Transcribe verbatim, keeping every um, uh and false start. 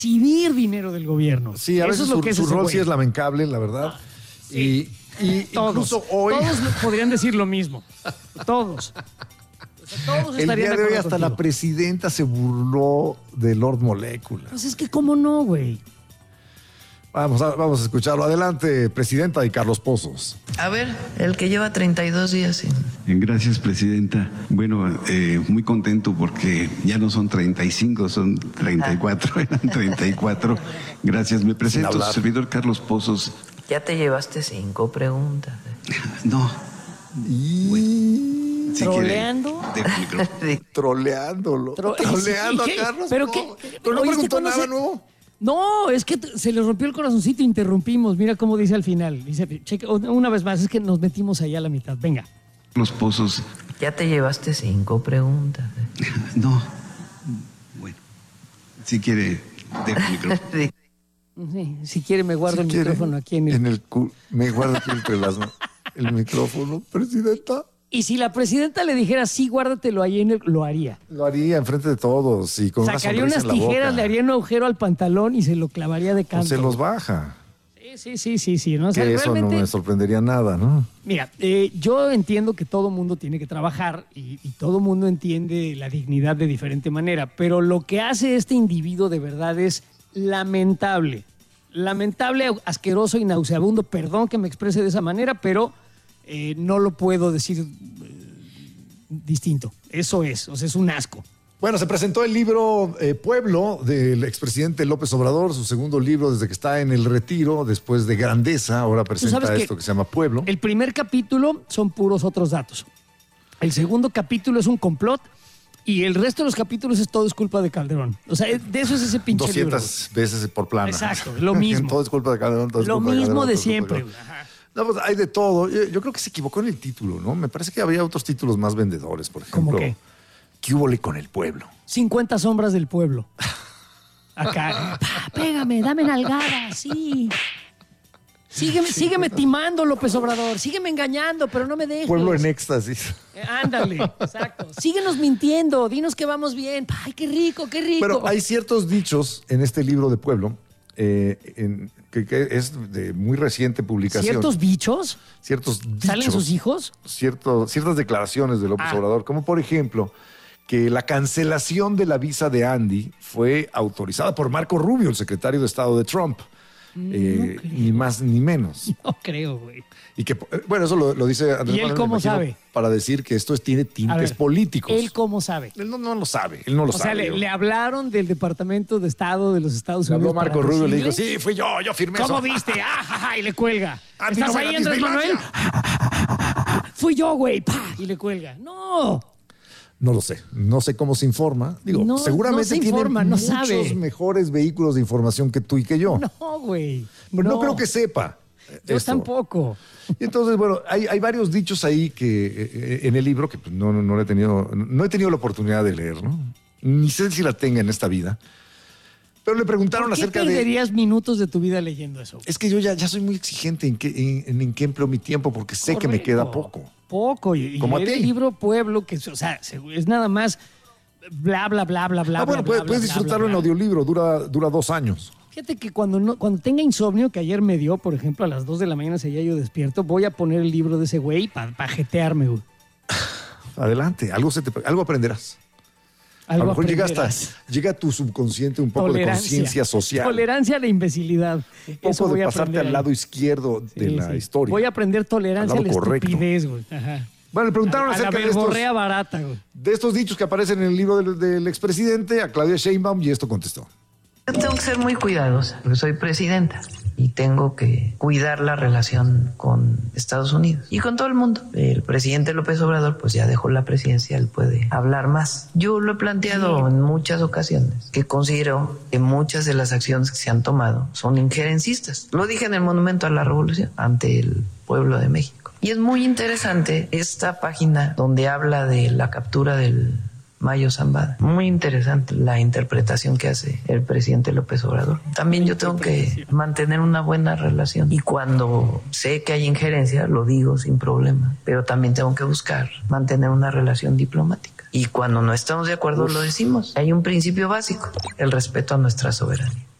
recibir dinero del gobierno. Sí, a veces Eso es lo su, que es su ese rol güey. sí es lamentable, la verdad. Sí. Y, y Todos, incluso hoy... Todos podrían decir lo mismo. Todos. O sea, todos el estarían día de hoy acuerdo hasta contigo. la presidenta se burló de Lord Molecula. Pues es que cómo no, güey. Vamos a, vamos a escucharlo. Adelante, presidenta y Carlos Pozos. A ver, el que lleva treinta y dos días sin... Gracias, presidenta. Bueno, eh, muy contento porque ya no son treinta y cinco, son treinta y cuatro, eran treinta y cuatro. Gracias, me presento, su servidor Carlos Pozos. Ya te llevaste cinco preguntas. No. Y... Bueno, si ¿Troleando? quiere, dejo el micrófono. Troleándolo. Tro- Troleando ¿Qué? a Carlos ¿Pero Pozos. qué? Pero no ¿Oíste preguntó cuando nada se- nuevo. No, es que t- se le rompió el corazoncito, interrumpimos. Mira cómo dice al final. Dice, checa, una vez más, es que nos metimos allá a la mitad. Venga. Los Pozos. Ya te llevaste cinco preguntas. No. Bueno, si quiere, dejo el micrófono. Sí, si quiere me guardo Si el quiere, micrófono aquí en el... En el cu- me guardo aquí entre las manos. El micrófono, presidenta. Y si la presidenta le dijera, sí, guárdatelo ahí en el... Lo haría. Lo haría enfrente de todos y con Sacaría una unas sonrisa en la tijeras, boca. le haría un agujero al pantalón y se lo clavaría de O canto. se los baja. Sí, sí, sí, sí, sí. ¿no? O sea, Que eso realmente, no me sorprendería nada, ¿no? mira, eh, yo entiendo que todo mundo tiene que trabajar y, y todo mundo entiende la dignidad de diferente manera, pero lo que hace este individuo de verdad es lamentable. Lamentable, asqueroso y nauseabundo. Perdón que me exprese de esa manera, pero eh, no lo puedo decir eh, distinto. Eso es, o sea, es un asco. Bueno, se presentó el libro eh, Pueblo del expresidente López Obrador, su segundo libro desde que está en el retiro, después de Grandeza, ahora presenta sabes que esto que se llama Pueblo. El primer capítulo son puros otros datos. El segundo capítulo es un complot y el resto de los capítulos es todo es culpa de Calderón. O sea, de eso es ese pinche libro. doscientas veces por plana. Exacto, lo mismo. Todo es culpa de Calderón. todo es Lo culpa mismo Calderón, de todo es culpa siempre. Calderón. No, pues hay de todo. Yo, yo creo que se equivocó en el título, ¿no? Me parece que había otros títulos más vendedores, por ejemplo. ¿Cómo qué? ¿Qué húbole con el pueblo? cincuenta sombras del pueblo. Acá. Pa, pégame, dame nalgada, sí. Sígueme, sígueme timando, López Obrador. Sígueme engañando, pero no me dejes. Pueblo en éxtasis. Eh, ándale, exacto. Síguenos mintiendo, dinos que vamos bien. Ay, qué rico, qué rico. Bueno, hay ciertos dichos en este libro de Pueblo eh, en- que, que es de muy reciente publicación. ¿Ciertos bichos? Ciertos dichos. ¿Salen sus hijos? Cierto, ciertas declaraciones de López Ah. Obrador, como por ejemplo que la cancelación de la visa de Andy fue autorizada por Marco Rubio, el secretario de Estado de Trump. Eh, ni más ni menos. No creo, güey. Y que, eh, bueno, eso lo, lo dice Andrés ¿Y él Manuel, cómo me imagino, sabe? para decir que esto es- tiene A tintes ver, políticos. ¿Él cómo sabe? Él no, no lo sabe, él no lo O sabe. sea, le, yo. le hablaron del Departamento de Estado de los Estados Le Unidos. habló Marco para Rubio y le dijo, decirle, sí, fui yo, yo firmé ¿Cómo eso. viste? Ah, ja, ja, y le cuelga. A ti ¿Estás no ahí, me Andrés Manuel? Disneylandia. Fui yo, güey. Pa, y le cuelga. No. No lo sé, no sé cómo se informa. Digo, No, seguramente no se tiene informa, no muchos sabe. mejores vehículos de información que tú y que yo. No, güey. Pero no, creo que sepa. Yo esto. tampoco. Y entonces, bueno, hay, hay varios dichos ahí que eh, en el libro que pues, no, no, no he tenido, no he tenido la oportunidad de leer, ¿no? Ni sé si la tenga en esta vida. Pero le preguntaron ¿Por qué acerca de... perderías minutos de tu vida leyendo eso? Es que yo ya, ya soy muy exigente en, qué, en, en qué empleo mi tiempo porque sé que me Correcto. queda poco. Poco. Y, y Como a leer ti. el libro Pueblo, que o sea, se- es nada más bla, bla, bla, bla, bla. ah, bueno, bla, puedes, bla, puedes bla, disfrutarlo bla, en bla. audiolibro, dura, dura dos años. Fíjate que cuando, no, cuando tenga insomnio, que ayer me dio, por ejemplo, a las dos de la mañana seguía yo despierto, voy a poner el libro de ese güey para pa jetearme, güey. Adelante, algo, se te, algo aprenderás. Algo a lo mejor llega, hasta, aprenderás. llega a tu subconsciente un poco de Tolerancia. conciencia social. Tolerancia a la imbecilidad. Un poco Eso voy de a pasarte aprender al ahí. lado izquierdo de Sí, la sí. historia. Voy a aprender tolerancia a Al la lado correcto. estupidez, güey. Ajá. Bueno, le preguntaron A, a la acerca de estos, verborrea barata, güey. de estos dichos que aparecen en el libro del, del expresidente a Claudia Sheinbaum y esto contestó. Yo tengo que ser muy cuidadosa porque soy presidenta y tengo que cuidar la relación con Estados Unidos y con todo el mundo. El presidente López Obrador pues ya dejó la presidencia, él puede hablar más. Yo lo he planteado en muchas ocasiones que considero que muchas de las acciones que se han tomado son injerencistas. Lo dije en el Monumento a la Revolución ante el pueblo de México. Y es muy interesante esta página donde habla de la captura del Mayo Zambada. Muy interesante la interpretación que hace el presidente López Obrador. También yo tengo que mantener una buena relación y cuando sé que hay injerencia lo digo sin problema, pero también tengo que buscar mantener una relación diplomática. Y cuando no estamos de acuerdo, Uf. lo decimos. Hay un principio básico, el respeto a nuestra soberanía.